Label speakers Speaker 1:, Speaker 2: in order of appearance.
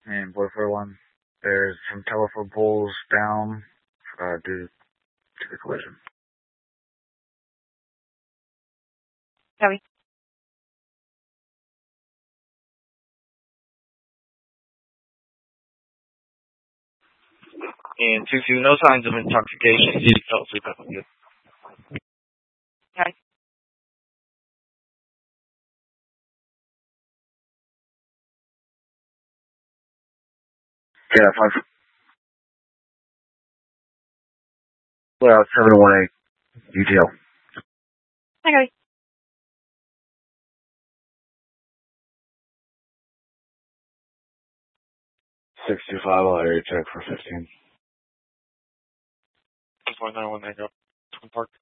Speaker 1: in Boyford 1. There's some telephone poles down due to the collision.
Speaker 2: Copy.
Speaker 3: And 2-2, no signs of intoxication. He fell asleep at the
Speaker 2: Okay.
Speaker 1: Yeah, 5. Well, 718 UTL.
Speaker 2: Okay.
Speaker 1: 625, I'll area check for 15.
Speaker 3: 191 hang up. Twin Park.